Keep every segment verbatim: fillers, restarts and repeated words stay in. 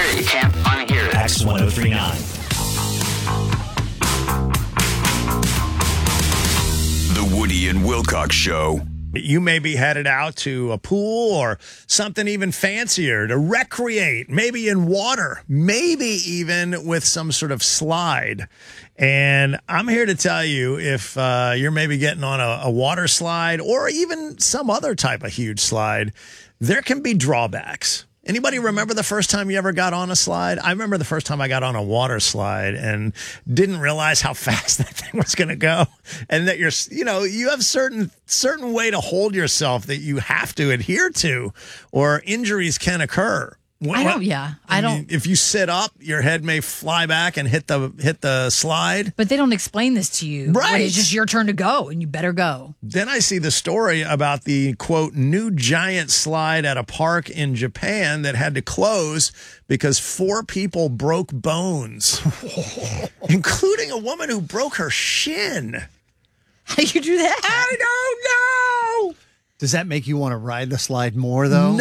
it. You can't unhear it. X ten thirty-nine. The Woody and Wilcox Show. You may be headed out to a pool or something even fancier to recreate, maybe in water, maybe even with some sort of slide. And I'm here to tell you, if uh, you're maybe getting on a, a water slide or even some other type of huge slide, there can be drawbacks. Anybody remember the first time you ever got on a slide? I remember the first time I got on a water slide and didn't realize how fast that thing was going to go, and that you're, you know, you have certain certain way to hold yourself that you have to adhere to, or injuries can occur. What, I don't. Yeah, I, I don't. Mean, if you sit up, your head may fly back and hit the hit the slide. But they don't explain this to you. Right. It's just your turn to go, and you better go. Then I see the story about the, quote, new giant slide at a park in Japan that had to close because four people broke bones, including a woman who broke her shin. How do you do that? I don't know. Does that make you want to ride the slide more, though?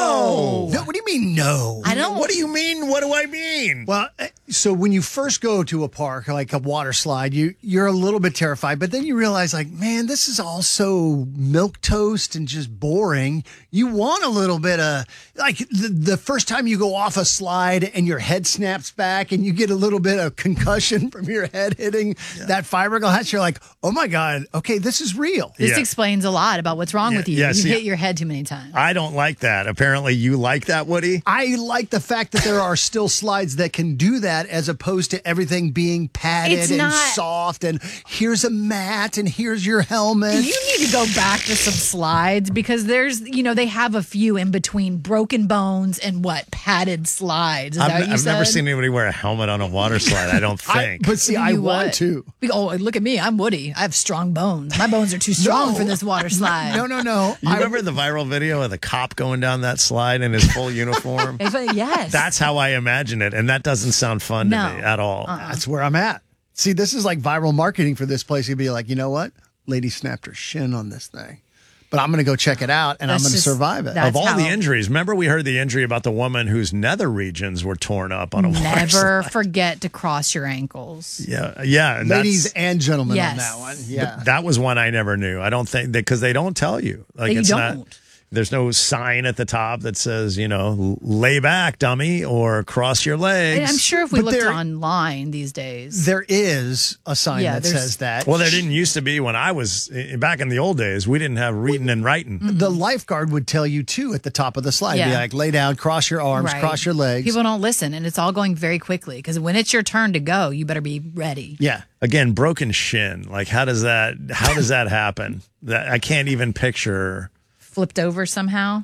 No. No, what do you mean, no? I don't. What do you mean? What do I mean? Well, so when you first go to a park, like a water slide, you, you're a little bit terrified, but then you realize, like, man, this is all so milquetoast and just boring. You want a little bit of, like, the, the first time you go off a slide and your head snaps back and you get a little bit of concussion from your head hitting yeah. that fiberglass, you're like, oh, my God, okay, this is real. This yeah. explains a lot about what's wrong yeah, with you. yeah, you see, hit your head too many times. I don't like that. Apparently, you like that, Woody? I like the fact that there are still slides that can do that as opposed to everything being padded It's and not- soft and here's a mat and here's your helmet. You need to go back to some slides because there's, you know, they have a few in between broken bones and what? Padded slides. Is that I've, what you I've said? never seen anybody wear a helmet on a water slide, I don't I, think. but see, You I what? want to. Oh, look at me. I'm Woody. I have strong bones. My bones are too strong No. for this water slide. No, no, no. You I- remember the viral video of the cop going down that slide in his full uniform? If I- yes. That's how I imagine it, and that doesn't sound fun No. to me at all. Uh-uh. That's where I'm at. See, this is like viral marketing for this place. You'd be like, you know what? Lady snapped her shin on this thing. But I'm going to go check it out, and That's I'm going to just- survive it. that's Of all how- the injuries, remember we heard the injury about the woman whose nether regions were torn up on a water Never slide? forget to cross your ankles. Yeah, yeah. And Ladies that's, and gentlemen Yes. on that one. Yeah. that was one I never knew. I don't think because they don't tell you. Like They it's don't. not. There's no sign at the top that says, you know, lay back, dummy, or cross your legs. And I'm sure if we But looked there- online these days. There is a sign Yeah, that there's- says that. Well, there didn't used to be when I was back in the old days. We didn't have reading and writing. The lifeguard would tell you, too, at the top of the slide. Be Yeah. like, lay down, cross your arms, Right. cross your legs. People don't listen, and it's all going very quickly because when it's your turn to go, you better be ready. yeah. Again, broken shin. Like, how does that? How does that happen? That I can't even picture. Flipped over somehow.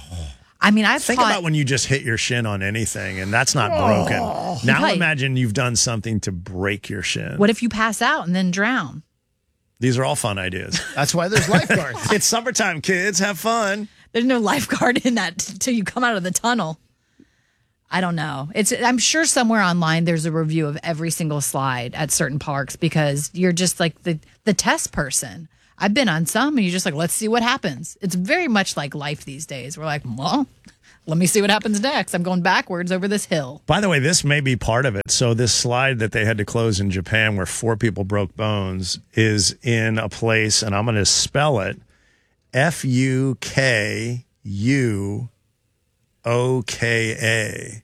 I mean, I've Think taught, about when you just hit your shin on anything, and that's not broken. Now Right. imagine you've done something to break your shin. what if you pass out and then drown? These are all fun ideas. That's why there's lifeguards. It's summertime, kids. Have fun. There's no lifeguard in that till you come out of the tunnel. I don't know. It's I'm sure somewhere online there's a review of every single slide at certain parks because you're just like the the test person. I've been on some and you're just like, let's see what happens. It's very much like life these days. We're like, well, let me see what happens next. I'm going backwards over this hill. By the way, this may be part of it. So this slide that they had to close in Japan where four people broke bones is in a place, and I'm going to spell it, F U K U O K A.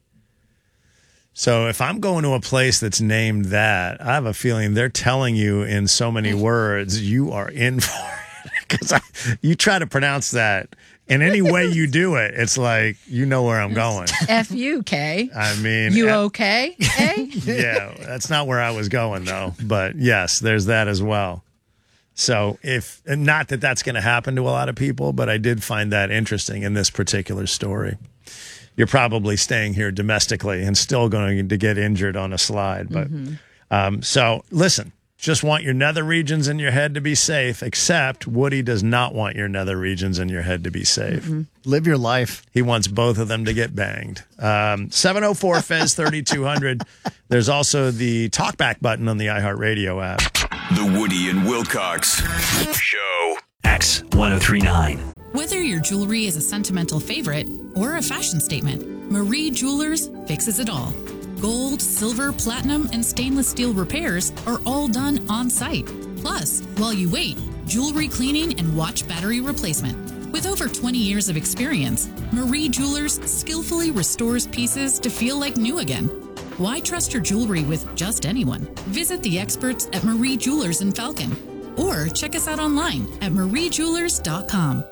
So if I'm going to a place that's named that, I have a feeling they're telling you in so many words, you are in for it. Because you try to pronounce that, and any way you do it, it's like, you know where I'm going. F U K. I mean, You F- okay? A? yeah, that's not where I was going, though. But yes, there's that as well. So if, and not that that's going to happen to a lot of people, but I did find that interesting in this particular story. You're probably staying here domestically and still going to get injured on a slide. But Mm-hmm. um, so listen, just want your nether regions in your head to be safe, except Woody does not want your nether regions in your head to be safe. Mm-hmm. Live your life. He wants both of them to get banged. Um, seven oh four Fez thirty-two hundred. There's also the talkback button on the iHeartRadio app. The Woody and Wilcox Show. X ten thirty-nine. Whether your jewelry is a sentimental favorite or a fashion statement, Marie Jewelers fixes it all. Gold, silver, platinum, and stainless steel repairs are all done on site. Plus, while you wait, jewelry cleaning and watch battery replacement. With over twenty years of experience, Marie Jewelers skillfully restores pieces to feel like new again. Why trust your jewelry with just anyone? Visit the experts at Marie Jewelers in Falcon or check us out online at marie jewelers dot com.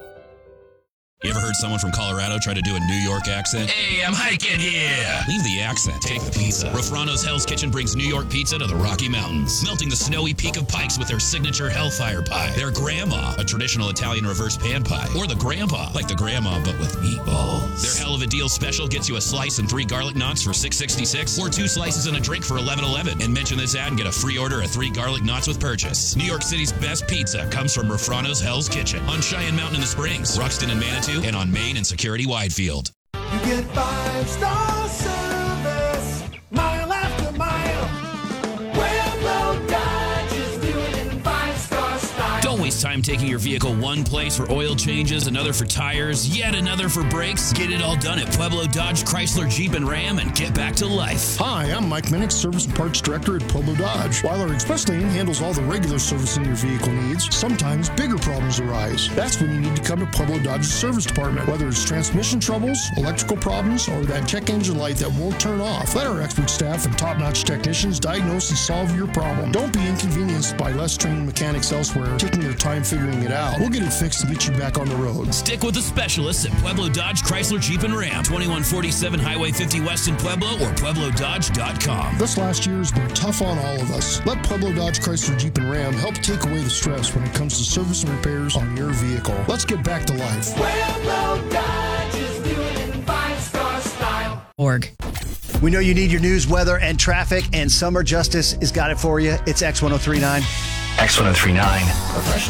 You ever heard someone from Colorado try to do a New York accent? Hey, I'm hiking here. Leave the accent. Take the pizza. Rafrano's Hell's Kitchen brings New York pizza to the Rocky Mountains, melting the snowy peak of Pikes with their signature Hellfire Pie. Their Grandma, a traditional Italian reverse pan pie. Or the Grandpa, like the Grandma but with meatballs. Their Hell of a Deal special gets you a slice and three garlic knots for six sixty-six, or two slices and a drink for eleven eleven. And mention this ad and get a free order of three garlic knots with purchase. New York City's best pizza comes from Rafrano's Hell's Kitchen on Cheyenne Mountain in the Springs, Ruxton and Manitou, and on Main and Security Widefield. You get five-star service, mile after mile. Pueblo Dodge is doing it in five-star style. Don't waste time taking your vehicle one place for oil changes, another for tires, yet another for brakes. Get it all done at Pueblo Dodge, Chrysler, Jeep, and Ram and get back to life. Hi, I'm Mike Minnick, Service and Parts Director at Pueblo Dodge. While our express lane handles all the regular servicing your vehicle needs, sometimes bigger problems arise. That's when you need to come to Pueblo Dodge's service department. Whether it's transmission troubles, electrical problems, or that check engine light that won't turn off, let our expert staff and top-notch technicians diagnose and solve your problem. Don't be inconvenienced by less trained mechanics elsewhere taking their time figuring it out. We'll get it fixed and get you back on the road. Stick with the specialists at Pueblo Dodge, Chrysler, Jeep, and Ram. twenty-one forty-seven Highway fifty West in Pueblo or pueblo dodge dot com. This last year has been tough on all of us. Let Pueblo Dodge, Chrysler, Jeep, and Ram help take away the stress when it comes to service and repairs on your vehicle. Let's get back to life. Pueblo Dodge is doing it in five-star style. Org. We know you need your news, weather, and traffic, and Summer Justice has got it for you. It's X ten thirty-nine. X ten thirty-nine, professional